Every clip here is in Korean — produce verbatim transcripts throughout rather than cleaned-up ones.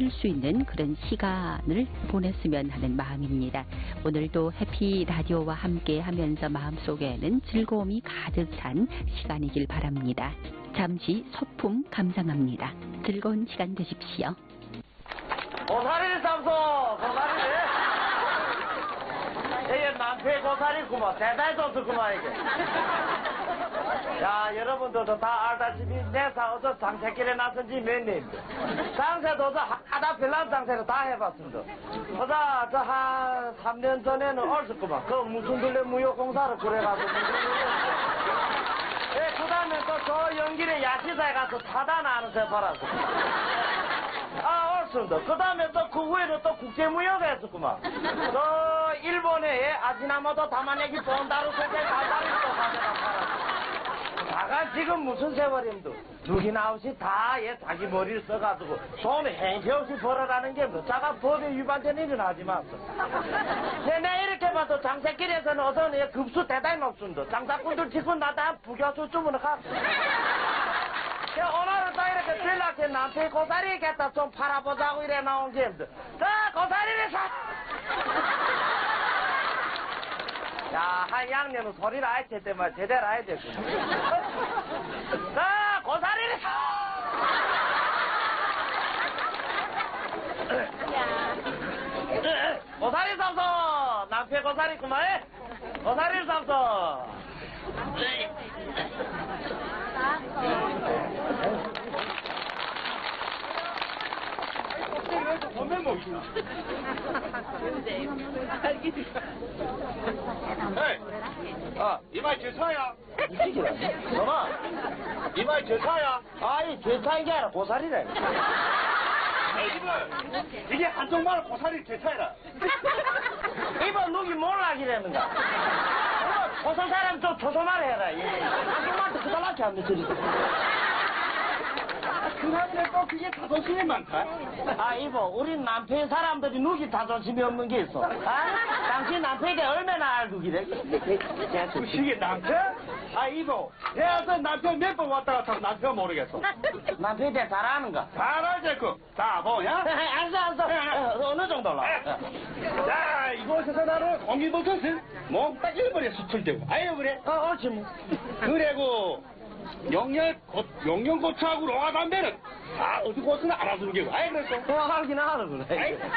쓸 수 있는 그런 시간을 보냈으면 하는 마음입니다. 오늘도 해피 라디오와 함께 하면서 마음속에는 즐거움이 가득 찬 시간이길 바랍니다. 잠시 소품 감상합니다. 즐거운 시간 되십시오. 고사리를 잡소! 고사리를! 이게 남편 고사리구만. 대단히 좋더구만, 이게. 야, 여러분들도 다 알다시피 내사 어서 장세길에 나선 지 몇 년인데. 장세도 어서 하다 별난 장세를 다 해봤습니다. 어서 저 한 삼 년 전에는 얼었구만. 그 무슨 들레 무역공사를 그래가지고. 예, 그 다음에 또 저 연길에 야시사에 가서 차단하는 데 팔았어. 아, 옳습니다. 그 다음에 또 그 후에는 또 국제무역을 했었구만. 저 일본에 아지나모토 다마네기 본다루 세계 가다리 또 가져다 팔았어. 다가 지금 무슨 세월인도 누기 나웃이 다 얘 자기 머리를 써가지고 돈을 행패없이 벌어라는 게 뭐 자가 법에 위반된 일은 하지 마소. 내가 이렇게 봐도 장사길에서는 어떤 얘 급수 대단히 높습니다. 장사꾼들 치고 나다 부교수 주문을 가. 오늘은 또 이렇게 연락해 남편 고사리 겠다 좀 팔아보자고 이래 나온 게 자, 고사리를 사! 야, 한 양념은 소리를 아예 때문에 제대로 해야 되겠구나. 자, 고사리를 사! 고사리 삽소! 남편 고사리구만, 고사리를 삽소! 선배 먹이나? 에이, 아, 이말 제차야. 무슨 소리야? 너마, 이말 제차야. 아이, 죄차인 게 아니라 고사리래. 이분, 이게 한쪽말 고사리 제차이라. 이번 누기 몰락이라는가? 고사 사람 좀 조심하라 해라. 한쪽말도 그달라지 않는 소리. 그 사람들 또 그게 자존심이 많다. 아, 이보, 우리 남편 사람들이 누기 자존심이 없는 게 있어. 아? 당신 남편에게 얼마나 알고 그래? 그 시기 남편? 아, 이보, 내가 그 남편 몇 번 왔다 갔다 하고 남편 모르겠어. 남편에 대해 잘 아는가? 잘하지, 그. 자, 뭐야? 알았어, 알았어. 어, 어느 정도로? 자, 이곳에서 나는 공기버섯은 몽딱 일본에 수출되고. 아유, 그래? 어, 옳지, 뭐. 그래고, 영양, 영양고추하고 롱아담배는 다 어디 곳은 알아주는 게고. 아이, 그랬어. 어, 하긴 하는 그래. 아이,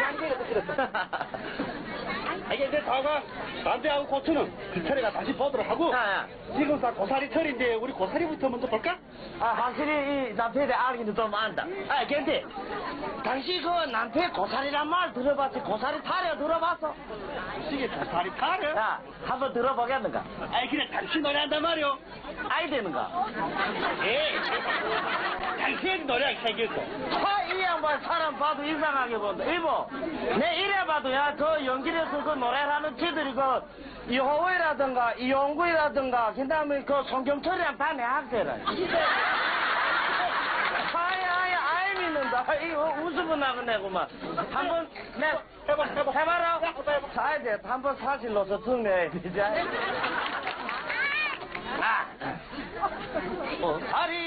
아, 이게 이제 다가 담배하고 고추는 그 철에가 다시 보도록 하고. 아, 지금 다 고사리 철인데, 우리 고사리부터 먼저 볼까? 아, 확실히 이 남편에 대해 알기는 좀 안다. 아, 근데, 당신 그 남편 고사리란 말 들어봤지? 고사리 타려 들어봤어? 이게 고사리 타래? 야, 한번 들어보겠는가? 아이, 그래, 당신 노래한단 말이오. 아이 되는가? 에이, 당신이 노래하기 생겼어. 아, 이 양반 사람 봐도 이상하게 본다. 이보, 내 이래 봐도 야, 그 연길에서 그 노래를 하는 지들이 그, 이호우라든가, 이용구이라든가, 그 다음에 그 송경철이랑 다 내 학생이라. 아이, 아이, 아이 믿는다. 이거 웃음은 나겠네구만. 한 번, 내, 해봐, 해봐. 해봐라. 사야 돼. 한 번 사실 넣어서 정리해. 이제. 아. 고사리